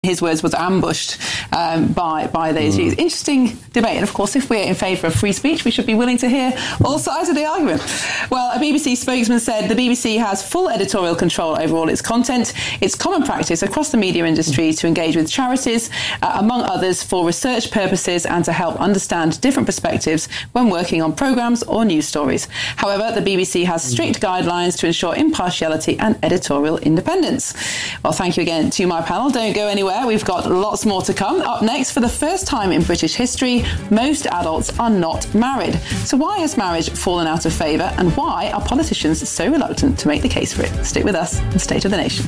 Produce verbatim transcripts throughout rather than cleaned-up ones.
his words, was ambushed um, by by those views. Mm. Interesting debate. And of course, if we're in favour of free speech, we should be willing to hear all sides of the argument. Well, a B B C spokesman said the B B C has full editorial control over all its content. It's common practice across the media industry to engage with charities, uh, among others, for research purposes and to help understand different perspectives when working on programmes or news stories. However, the B B C has strict guidelines to ensure impartiality and editorial independence. Well, thank you again to my panel. Don't go anywhere. We've got lots more to come. Up next, for the first time in British history, most adults are not married. So why has marriage fallen out of favour, and why are politicians so reluctant to make the case for it? Stick with us on State of the Nation.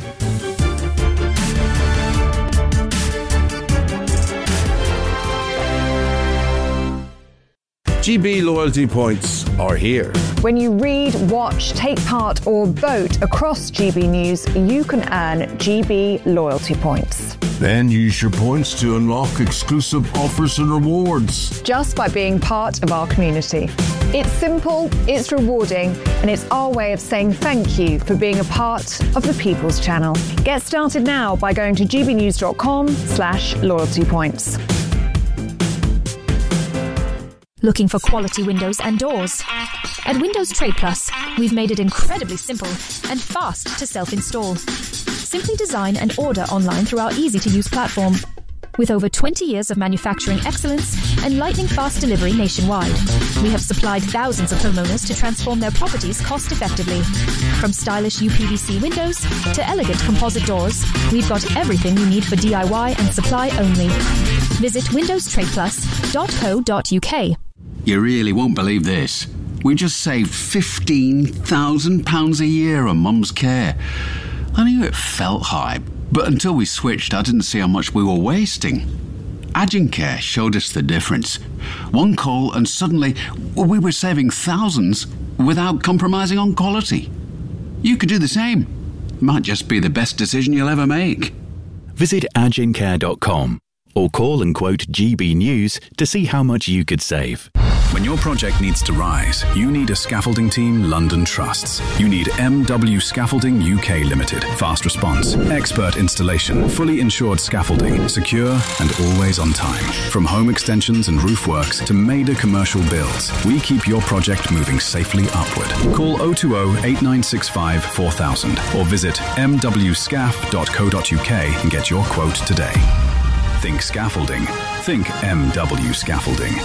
G B loyalty points are here. When you read, watch, take part or vote across G B News, you can earn G B loyalty points. Then use your points to unlock exclusive offers and rewards. Just by being part of our community. It's simple, it's rewarding, and it's our way of saying thank you for being a part of the People's Channel. Get started now by going to gbnews.com slash loyalty points. Looking for quality windows and doors? At Windows Trade Plus, we've made it incredibly simple and fast to self-install. Simply design and order online through our easy-to-use platform. With over twenty years of manufacturing excellence and lightning-fast delivery nationwide, we have supplied thousands of homeowners to transform their properties cost-effectively. From stylish U P V C windows to elegant composite doors, we've got everything you need for D I Y and supply only. Visit windows trade plus dot co dot U K. You really won't believe this. We just saved fifteen thousand pounds a year on Mum's care. I knew it felt high, but until we switched, I didn't see how much we were wasting. Agincare showed us the difference. One call and suddenly we were saving thousands without compromising on quality. You could do the same. Might just be the best decision you'll ever make. Visit agincare dot com or call and quote G B News to see how much you could save. When your project needs to rise, you need a scaffolding team London trusts. You need M W Scaffolding U K Limited. Fast response, expert installation, fully insured scaffolding, secure and always on time. From home extensions and roof works to major commercial builds, we keep your project moving safely upward. Call oh two oh, eight nine six five, four thousand or visit m w scaf dot co dot U K and get your quote today. Think scaffolding. Think M W Scaffolding.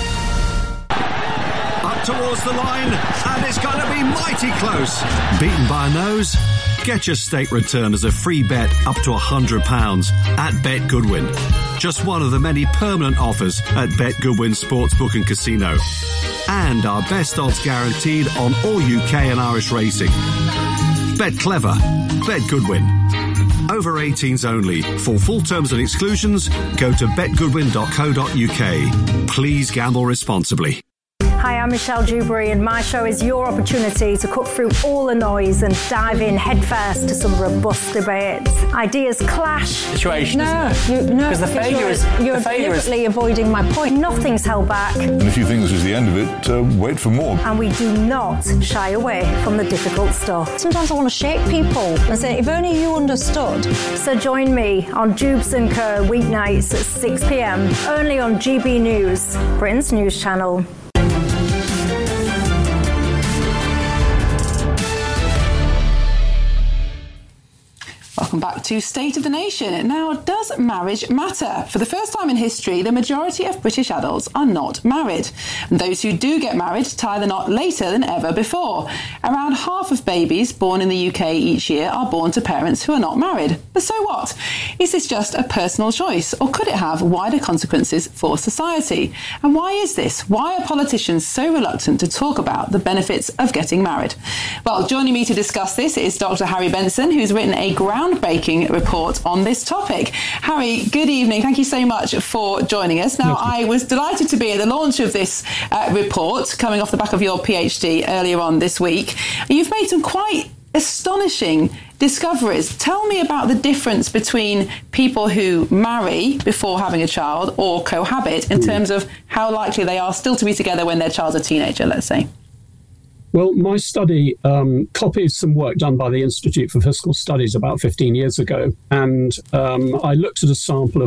Up towards the line, and it's going to be mighty close. Beaten by a nose? Get your stake return as a free bet up to one hundred pounds at Bet Goodwin. Just one of the many permanent offers at Bet Goodwin Sportsbook and Casino. And our best odds guaranteed on all U K and Irish racing. Bet clever. Bet Goodwin. Over eighteens only. For full terms and exclusions, go to bet goodwin dot co dot U K. Please gamble responsibly. Hi, I'm Michelle Dewberry, and my show is your opportunity to cut through all the noise and dive in headfirst to some robust debates. Ideas clash. Situation. No, you, no, because the failure you're, is you're the failure deliberately is... avoiding my point. Nothing's held back. And if you think this is the end of it, uh, wait for more. And we do not shy away from the difficult stuff. Sometimes I want to shake people and say, if only you understood. So join me on Jubes and Co weeknights at six p m only on G B News, Britain's news channel. Welcome back to State of the Nation. Now, does marriage matter? For the first time in history, the majority of British adults are not married. And those who do get married tie the knot later than ever before. Around half of babies born in the U K each year are born to parents who are not married. But so what? Is this just a personal choice, or could it have wider consequences for society? And why is this? Why are politicians so reluctant to talk about the benefits of getting married? Well, joining me to discuss this is Doctor Harry Benson, who's written a ground groundbreaking report on this topic. Harry, good evening. Thank you so much for joining us. Now, I was delighted to be at the launch of this uh, report coming off the back of your PhD earlier on this week. You've made some quite astonishing discoveries. Tell me about the difference between people who marry before having a child or cohabit in terms of how likely they are still to be together when their child's a teenager, let's say. Well, my study um, copies some work done by the Institute for Fiscal Studies about fifteen years ago, and um, I looked at a sample of